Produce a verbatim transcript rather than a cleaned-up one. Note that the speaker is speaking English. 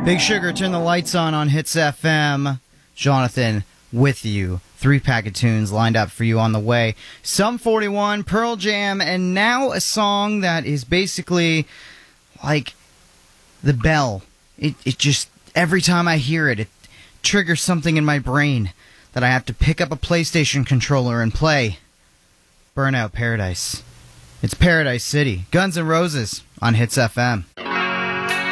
Big Sugar, turn the lights on on Hits F M. Jonathan with you. Three pack of tunes lined up for you on the way. Sum forty-one, Pearl Jam, and now a song that is basically like the bell. It, it just, every time I hear it, it triggers something in my brain that I have to pick up a PlayStation controller and play. Burnout Paradise. It's Paradise City. Guns N' Roses on Hits F M.